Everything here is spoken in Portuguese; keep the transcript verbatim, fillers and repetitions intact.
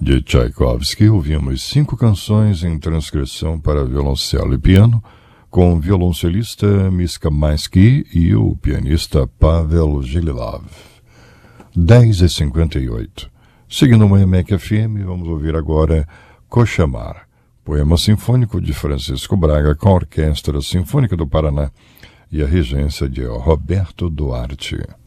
de Tchaikovsky, ouvimos cinco canções em transcrição para violoncelo e piano, com o violoncelista Miska Maisky e o pianista Pavel Gililov. dez e cinquenta e oito. Seguindo o M E C F M, vamos ouvir agora Cochamar, poema sinfônico de Francisco Braga com a Orquestra Sinfônica do Paraná e a regência de Roberto Duarte.